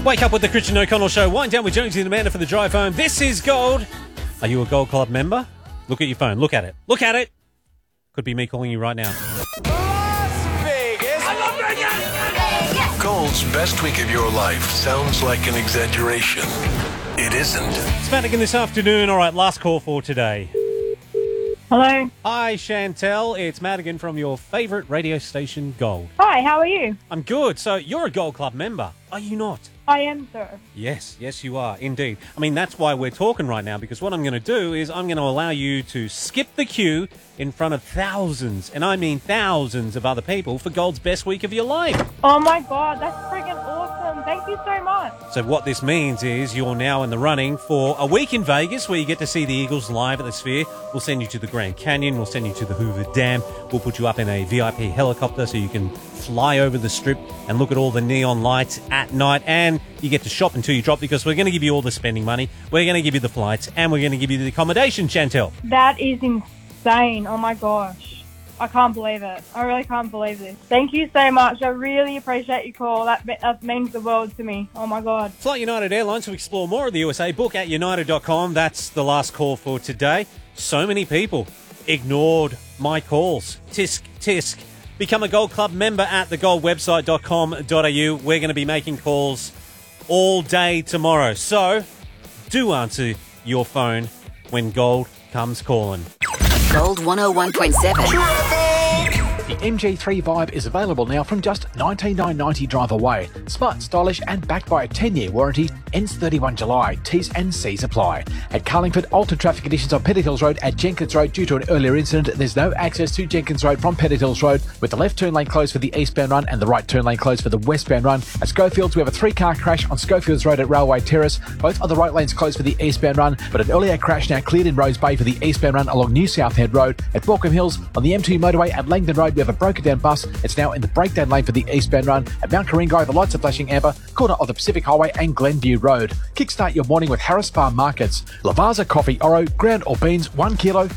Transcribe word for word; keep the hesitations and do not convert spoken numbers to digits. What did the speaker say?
Wake up with the Christian O'Connell Show. Wind down with Jonesy and Amanda for the drive home. This is Gold. Are you a Gold Club member? Look at your phone. Look at it. Look at it. Could be me calling you right now. Las Vegas. Gold's best week of your life sounds like an exaggeration. It isn't. It's Madigan this afternoon. All right, last call for today. Hello. Hi, Chantel. It's Madigan from your favourite radio station, Gold. Hi, how are you? I'm good. So you're a Gold Club member, are you not? I am, sir. Yes, yes, you are, indeed. I mean, that's why we're talking right now, because what I'm going to do is I'm going to allow you to skip the queue in front of thousands, and I mean thousands of other people for Gold's best week of your life. Oh my God, that's freaking awesome. Thank you so much. So what this means is you're now in the running for a week in Vegas where you get to see the Eagles live at the Sphere. We'll send you to the Grand Canyon. We'll send you to the Hoover Dam. We'll put you up in a V I P helicopter so you can fly over the Strip and look at all the neon lights at night. And you get to shop until you drop, because we're going to give you all the spending money. We're going to give you the flights, and we're going to give you the accommodation, Chantel. That is insane. Oh my gosh. I can't believe it. I really can't believe this. Thank you so much. I really appreciate your call. That, that means the world to me. Oh my God. Fly United Airlines. To explore more of the U S A, book at united dot com. That's the last call for today. So many people ignored my calls. Tisk, tisk. Become a Gold Club member at the gold website dot com dot a u. We're going to be making calls all day tomorrow. So do answer your phone when Gold comes calling. Gold one oh one point seven. The M G three Vibe is available now from just nineteen thousand nine hundred ninety dollars drive away. Smart, stylish and backed by a ten-year warranty. Ends thirty-first of July. T's and C's apply. At Carlingford, altered traffic conditions on Pettit Hills Road at Jenkins Road due to an earlier incident. There's no access to Jenkins Road from Pettit Hills Road, with the left turn lane closed for the eastbound run and the right turn lane closed for the westbound run. At Schofields, we have a three-car crash on Schofields Road at Railway Terrace. Both of the right lanes closed for the eastbound run, but an earlier crash now cleared in Rose Bay for the eastbound run along New South Head Road. At Borkham Hills, on the M two motorway at Langdon Road, we have a broken down bus. It's now in the breakdown lane for the eastbound run. At Mount Karingai, the lights are flashing amber, corner of the Pacific Highway and Glenview Road. Kickstart your morning with Harris Farm Markets. Lavazza Coffee Oro, ground or beans, one kilo,